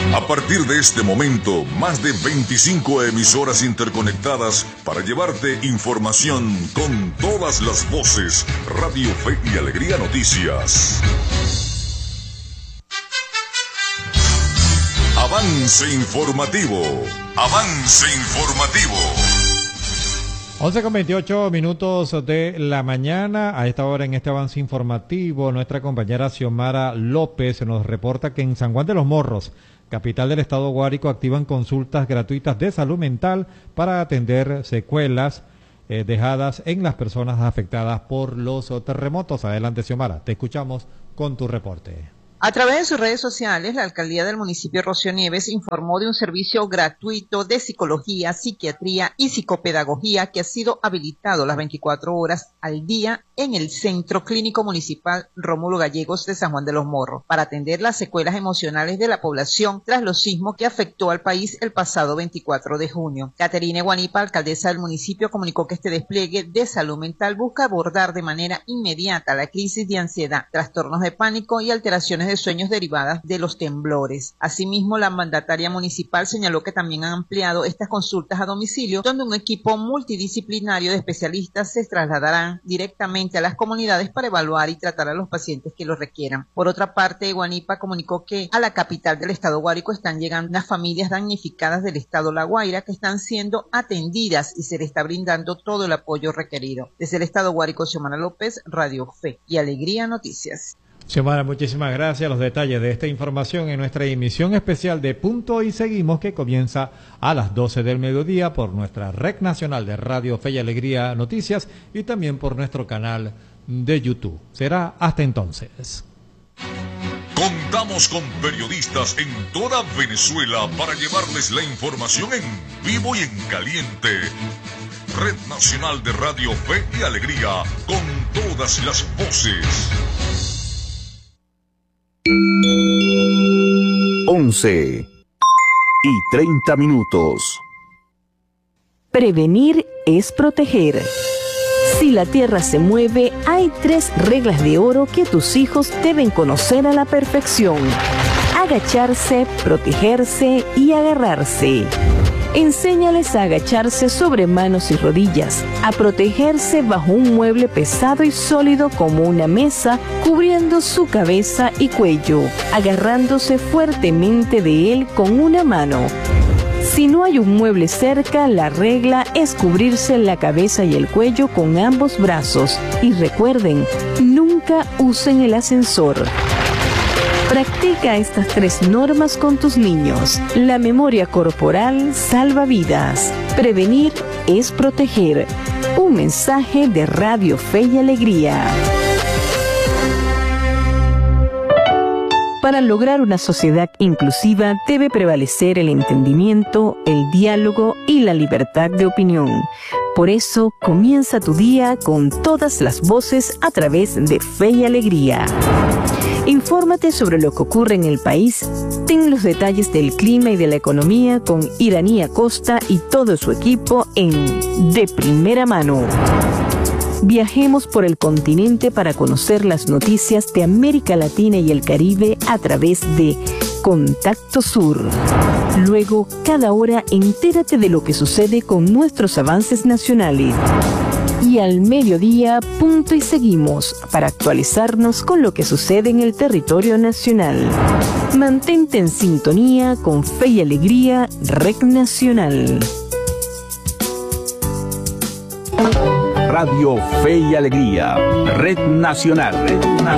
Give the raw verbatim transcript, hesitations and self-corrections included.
A partir de este momento, más de veinticinco emisoras interconectadas para llevarte información con todas las voces. Radio Fe y Alegría Noticias. Avance informativo. Avance informativo. once con veintiocho minutos de la mañana. A esta hora en este avance informativo, nuestra compañera Xiomara López nos reporta que en San Juan de los Morros, capital del estado Guárico, activan consultas gratuitas de salud mental para atender secuelas eh, dejadas en las personas afectadas por los terremotos. Adelante, Xiomara, te escuchamos con tu reporte. A través de sus redes sociales, la alcaldía del municipio Rocío Nieves informó de un servicio gratuito de psicología, psiquiatría y psicopedagogía que ha sido habilitado las veinticuatro horas al día en el Centro Clínico Municipal Rómulo Gallegos de San Juan de los Morros para atender las secuelas emocionales de la población tras los sismos que afectó al país el pasado veinticuatro de junio. Caterine Guanipa, alcaldesa del municipio, comunicó que este despliegue de salud mental busca abordar de manera inmediata la crisis de ansiedad, trastornos de pánico y alteraciones de sueños derivadas de los temblores. Asimismo, la mandataria municipal señaló que también han ampliado estas consultas a domicilio, donde un equipo multidisciplinario de especialistas se trasladarán directamente a las comunidades para evaluar y tratar a los pacientes que lo requieran. Por otra parte, Guanipa comunicó que a la capital del estado Guárico están llegando unas familias damnificadas del estado La Guaira que están siendo atendidas y se les está brindando todo el apoyo requerido. Desde el estado Guárico, Xiomara López, Radio Fe y Alegría Noticias. Xiomara, muchísimas gracias. Los detalles de esta información en nuestra emisión especial de Punto y Seguimos, que comienza a las doce del mediodía por nuestra red nacional de Radio Fe y Alegría Noticias y también por nuestro canal de YouTube. Será hasta entonces. Contamos con periodistas en toda Venezuela para llevarles la información en vivo y en caliente. Red Nacional de Radio Fe y Alegría, con todas las voces. once y treinta minutos. Prevenir es proteger. Si la tierra se mueve, hay tres reglas de oro que tus hijos deben conocer a la perfección: agacharse, protegerse y agarrarse. Enséñales a agacharse sobre manos y rodillas, a protegerse bajo un mueble pesado y sólido como una mesa, cubriendo su cabeza y cuello, agarrándose fuertemente de él con una mano. Si no hay un mueble cerca, la regla es cubrirse la cabeza y el cuello con ambos brazos. Y recuerden, nunca usen el ascensor. Practica estas tres normas con tus niños. La memoria corporal salva vidas. Prevenir es proteger. Un mensaje de Radio Fe y Alegría. Para lograr una sociedad inclusiva debe prevalecer el entendimiento, el diálogo y la libertad de opinión. Por eso, comienza tu día con todas las voces a través de Fe y Alegría. Infórmate sobre lo que ocurre en el país. Ten los detalles del clima y de la economía con Iranía Costa y todo su equipo en De Primera Mano. Viajemos por el continente para conocer las noticias de América Latina y el Caribe a través de Contacto Sur. Luego, cada hora, entérate de lo que sucede con nuestros avances nacionales. Y al mediodía, Punto y Seguimos, para actualizarnos con lo que sucede en el territorio nacional. Mantente en sintonía con Fe y Alegría, Red Nacional. Radio Fe y Alegría, Red Nacional. Red Nacional.